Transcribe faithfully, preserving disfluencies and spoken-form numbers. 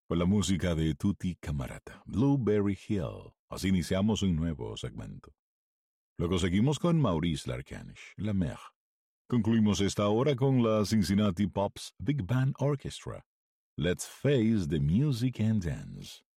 Con la música de Tutti Camarata, Blueberry Hill, así iniciamos un nuevo segmento. Luego seguimos con Maurice Larcanish, La Mer. Concluimos esta hora con la Cincinnati Pops Big Band Orchestra, Let's Face the Music and Dance.